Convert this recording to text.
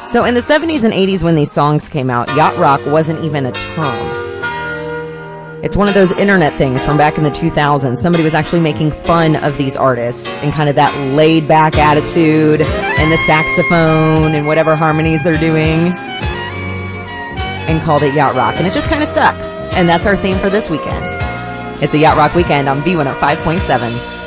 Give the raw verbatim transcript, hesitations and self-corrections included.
So in the seventies and eighties when these songs came out, yacht rock wasn't even a term. It's one of those internet things from back in the two thousands. Somebody was actually making fun of these artists and kind of that laid-back attitude and the saxophone and whatever harmonies they're doing, and called it yacht rock. And it just kind of stuck. And that's our theme for this weekend. It's a yacht rock weekend on B one oh five point seven.